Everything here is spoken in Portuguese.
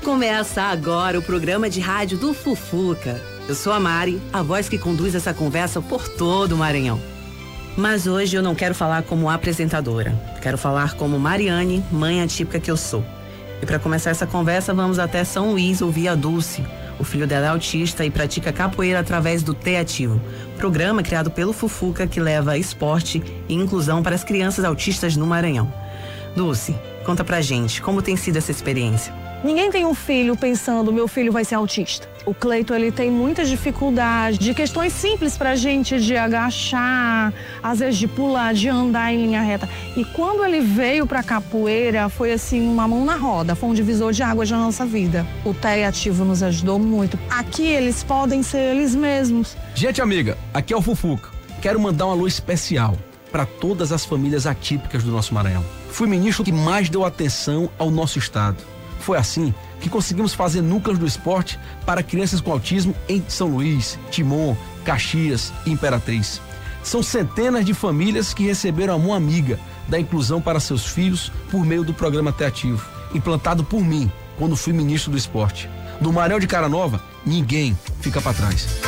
Começa agora o programa de rádio do Fufuca. Eu sou a Mari, a voz que conduz essa conversa por todo o Maranhão. Mas hoje eu não quero falar como apresentadora. Quero falar como Mariane, mãe atípica que eu sou. E para começar essa conversa, vamos até São Luís ouvir a Dulce. O filho dela é autista e pratica capoeira através do T-Ativo, programa criado pelo Fufuca que leva esporte e inclusão para as crianças autistas no Maranhão. Dulce, conta pra gente, como tem sido essa experiência? Ninguém tem um filho pensando, meu filho vai ser autista. O Cleiton, ele tem muitas dificuldades, de questões simples pra gente, de agachar, às vezes de pular, de andar em linha reta. E quando ele veio pra capoeira, foi assim, uma mão na roda, foi um divisor de águas na nossa vida. O T-Ativo nos ajudou muito. Aqui eles podem ser eles mesmos. Gente amiga, aqui é o Fufuca. Quero mandar um alô especial para todas as famílias atípicas do nosso Maranhão. Fui ministro que mais deu atenção ao nosso estado. Foi assim que conseguimos fazer núcleos do esporte para crianças com autismo em São Luís, Timon, Caxias e Imperatriz. São centenas de famílias que receberam a mão amiga da inclusão para seus filhos por meio do programa T-Ativo, implantado por mim quando fui ministro do esporte. No Maranhão de Cara Nova, ninguém fica para trás.